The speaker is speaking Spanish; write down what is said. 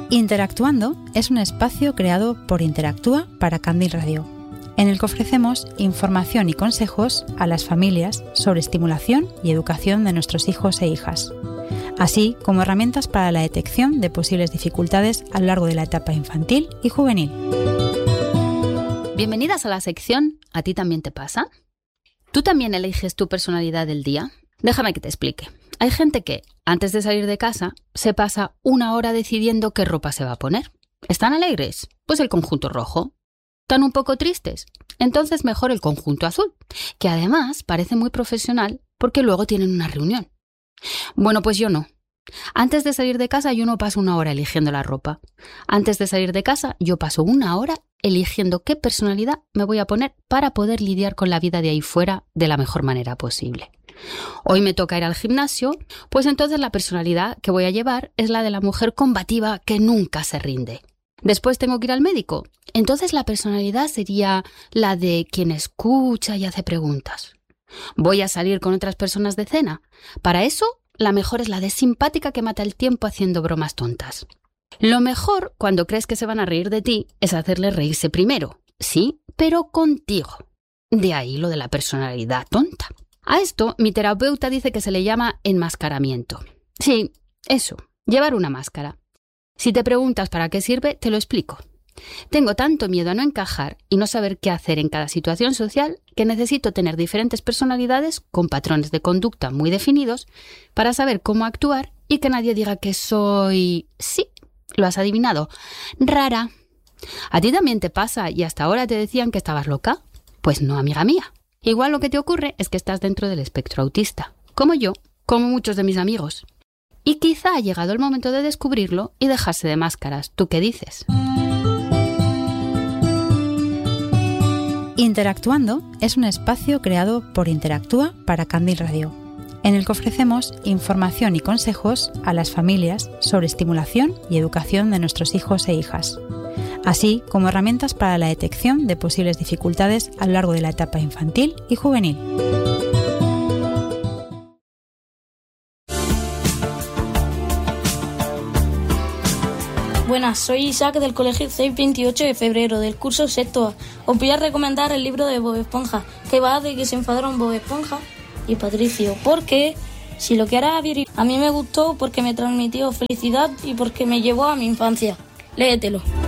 Interactuando es un espacio creado por Interactúa para Candil Radio, en el que ofrecemos información y consejos a las familias sobre estimulación y educación de nuestros hijos e hijas, así como herramientas para la detección de posibles dificultades a lo largo de la etapa infantil y juvenil. Bienvenidas a la sección ¿A ti también te pasa? ¿Tú también eliges tu personalidad del día? Déjame que te explique. Hay gente que, antes de salir de casa, se pasa 1 hora decidiendo qué ropa se va a poner. ¿Están alegres? Pues el conjunto rojo. ¿Están un poco tristes? Entonces mejor el conjunto azul, que además parece muy profesional porque luego tienen una reunión. Bueno, pues yo no. Antes de salir de casa yo no paso 1 hora eligiendo la ropa. Antes de salir de casa yo paso 1 hora eligiendo qué personalidad me voy a poner para poder lidiar con la vida de ahí fuera de la mejor manera posible. Hoy me toca ir al gimnasio, pues entonces la personalidad que voy a llevar es la de la mujer combativa que nunca se rinde. Después tengo que ir al médico, entonces la personalidad sería la de quien escucha y hace preguntas. Voy a salir con otras personas de cena. Para eso, la mejor es la de simpática que mata el tiempo haciendo bromas tontas. Lo mejor, cuando crees que se van a reír de ti, es hacerles reírse primero. Sí, pero contigo. De ahí lo de la personalidad tonta. A esto, mi terapeuta dice que se le llama enmascaramiento. Sí, eso, llevar una máscara. Si te preguntas para qué sirve, te lo explico. Tengo tanto miedo a no encajar y no saber qué hacer en cada situación social que necesito tener diferentes personalidades con patrones de conducta muy definidos para saber cómo actuar y que nadie diga que soy... Sí, lo has adivinado. Rara. ¿A ti también te pasa y hasta ahora te decían que estabas loca? Pues no, amiga mía. Igual lo que te ocurre es que estás dentro del espectro autista, como yo, como muchos de mis amigos. Y quizá ha llegado el momento de descubrirlo y dejarse de máscaras. ¿Tú qué dices? Interactuando es un espacio creado por Interactúa para Candil Radio, en el que ofrecemos información y consejos a las familias sobre estimulación y educación de nuestros hijos e hijas, así como herramientas para la detección de posibles dificultades a lo largo de la etapa infantil y juvenil. Buenas, soy Isaac del Colegio 628 de febrero, del curso sexto A. Os voy a recomendar el libro de Bob Esponja, que va de que se enfadaron Bob Esponja y Patricio, porque si lo quieres abrir, a mí me gustó porque me transmitió felicidad y porque me llevó a mi infancia. Léetelo.